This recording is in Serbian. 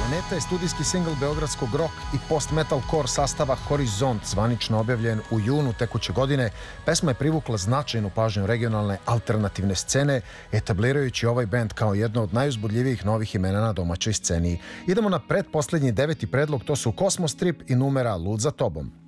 Planeta je studijski singl beogradskog rock i post-metal core sastava Horizont, zvanično objavljen u junu tekuće godine. Pesma je privukla značajnu pažnju regionalne alternativne scene, etablirajući ovaj bend kao jedno od najuzbudljivijih novih imena na domaćoj sceni. Idemo na pretposlednji 9. predlog, to su Kosmos Trip i numera Lud za tobom.